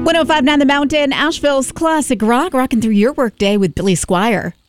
1059 The Mountain, Asheville's classic rock, rocking through your workday with Billy Squire.